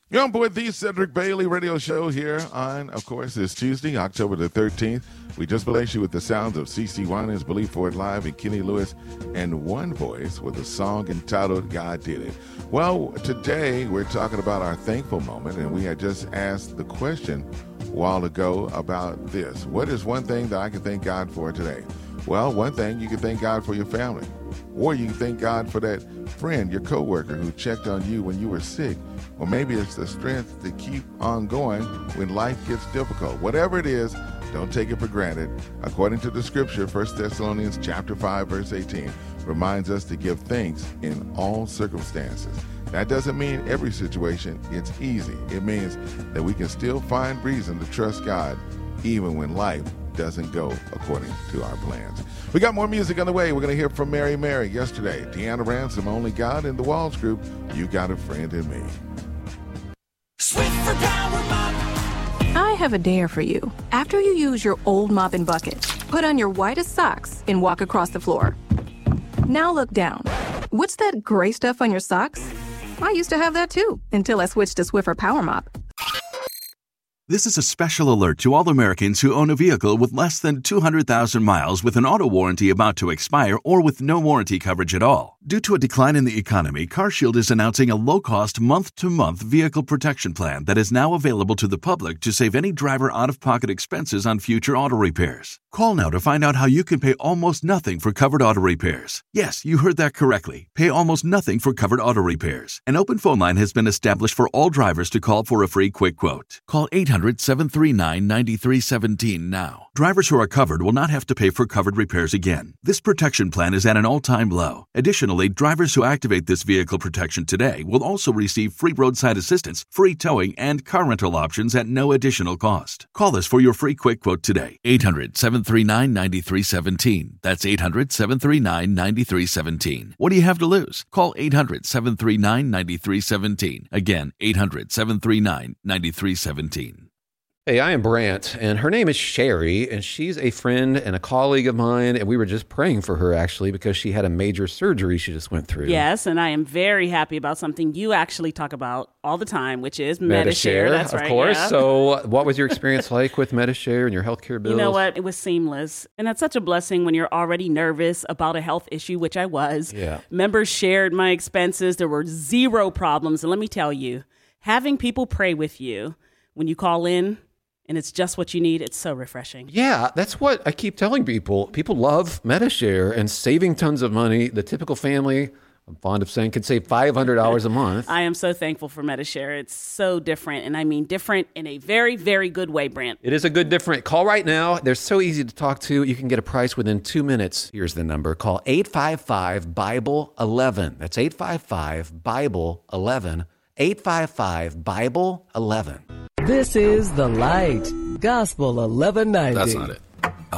You're on board the Cedric Bailey radio show here on, of course, this Tuesday, October the 13th. We just bless you with the sounds of CeCe Winans, Believe For It Live, and Kenny Lewis, and One Voice with a song entitled God Did It. Well, today we're talking about our thankful moment, and we had just asked the question a while ago about this. What is one thing that I can thank God for today? Well, one thing, you can thank God for your family. Or you can thank God for that friend, your coworker who checked on you when you were sick. Or maybe it's the strength to keep on going when life gets difficult. Whatever it is, don't take it for granted. According to the scripture, 1 Thessalonians chapter 5, verse 18, reminds us to give thanks in all circumstances. That doesn't mean every situation it's easy. It means that we can still find reason to trust God even when life doesn't go according to our plans. We got more music on the way. We're going to hear from Mary yesterday. Deanna Ransom, Only God, and the Walls Group, You Got a Friend in Me. Swiffer Power Mop. I have a dare for you. After you use your old mop and bucket, put on your whitest socks and walk across the floor. Now look down. What's that gray stuff on your socks? I used to have that too, until I switched to Swiffer Power Mop. This is a special alert to all Americans who own a vehicle with less than 200,000 miles with an auto warranty about to expire or with no warranty coverage at all. Due to a decline in the economy, CarShield is announcing a low-cost month-to-month vehicle protection plan that is now available to the public to save any driver out-of-pocket expenses on future auto repairs. Call now to find out how you can pay almost nothing for covered auto repairs. Yes, you heard that correctly. Pay almost nothing for covered auto repairs. An open phone line has been established for all drivers to call for a free quick quote. Call 800-739-9317 now. Drivers who are covered will not have to pay for covered repairs again. This protection plan is at an all-time low. Additionally, drivers who activate this vehicle protection today will also receive free roadside assistance, free towing, and car rental options at no additional cost. Call us for your free quick quote today. 800-739-9317. That's 800-739-9317. What do you have to lose? Call 800-739-9317. Again, 800-739-9317. Hey, I am Brant, and her name is Sherry, and she's a friend and a colleague of mine, and we were just praying for her, actually, because she had a major surgery she just went through. Yes, and I am very happy about something you actually talk about all the time, which is Medi-Share. That's right, of course. Yeah. So what was your experience like with Medi-Share and your healthcare bills? You know what? It was seamless, and that's such a blessing when you're already nervous about a health issue, which I was. Yeah. Members shared my expenses. There were zero problems, and let me tell you, having people pray with you when you call in, and it's just what you need, it's so refreshing. Yeah, that's what I keep telling people. People love Medi-Share and saving tons of money. The typical family, I'm fond of saying, could save $500 a month. I am so thankful for Medi-Share. It's so different, and I mean different in a very, very good way, Brant. It is a good different. Call right now. They're so easy to talk to. You can get a price within 2 minutes. Here's the number. Call 855-BIBLE-11. That's 855-BIBLE-11. 855-BIBLE-11. This is The Light, Gospel 1190. That's not it.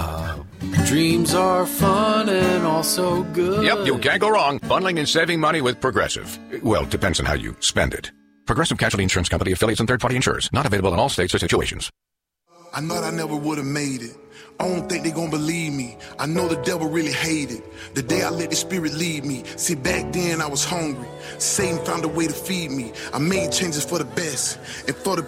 Dreams are fun and also good. Yep, you can't go wrong. Bundling and saving money with Progressive. Well, depends on how you spend it. Progressive Casualty Insurance Company, affiliates, and third-party insurers. Not available in all states or situations. I thought I never would have made it. I don't think they gonna believe me. I know the devil really hated the day I let the spirit lead me. See, back then I was hungry. Satan found a way to feed me. I made changes for the best and for the